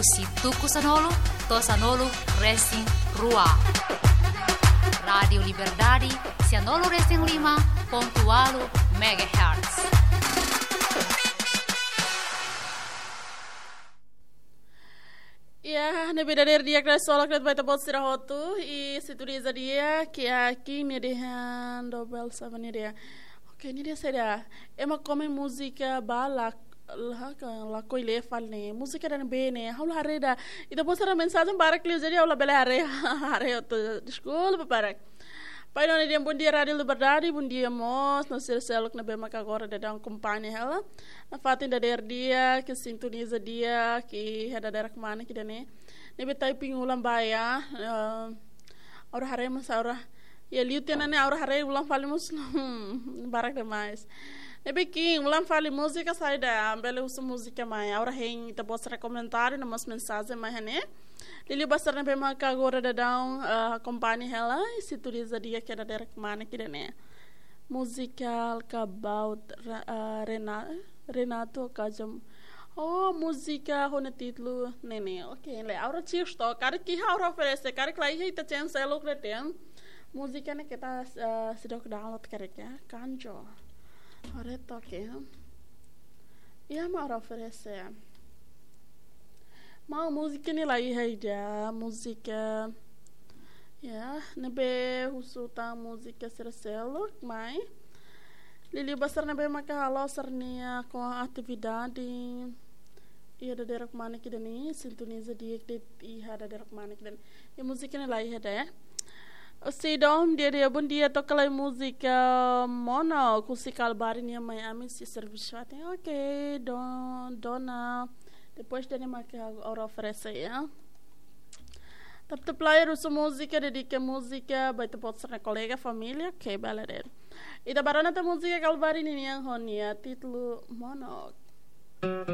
si tuku sanolo, to sanolo Racing Rua. Radio Liberdade, Sianolo Racing 5.8 MHz. Ya, na verdadeira dia que só que vai ter bom ser roto e se tu diz dia que aqui me deixam double seven dia. Ok, ni dia seria. Ema come música bala la coile falne música dan bene haula hareda ida posara mensagem para que jadi haula bela hare to desculpa para pai não dia bom dia Radio Liberdade bom dia mos no selok na bema agora da dan companhia ela na fatin da dia que sintoniza dia que hada darak mana que dane ne betai pingulam baya ora hare mas ora ya liu tenane ora hare ulang falimus barak demais Nebe Kim, ulam fale música sai da bela usa música mais. Agora tem te posso comentário na mas mensagem mais né. Lili basar na pema ka agora da down acompanha ela e se turiza dia que era derek mana que né. Musical about Renato Kajam. Oh, música hona título nene. Ok, le agora tio sto, cara que agora oferece, cara que lá aí tá chance é louco tem. Música né que tá se dok download cara que kanjo. Ora toque. E a mara oferece. Mas música ni lai hai dia, música. Ya, nebe husuta música sercelo, mai. Lili basar nebe maka halo sarnia com atividade. Ia da derak mana que dani, sintoniza dia que i hada derak mana que dani. E música ni lai hada. Sidom dia bom dia toca música mono musical barinha Miami se serviço até ok dona depois dele marca ora oferece ya tap player usa música dedica música vai te pode ser colega família ok bela dele e da barana ta música calbarinha honia título mono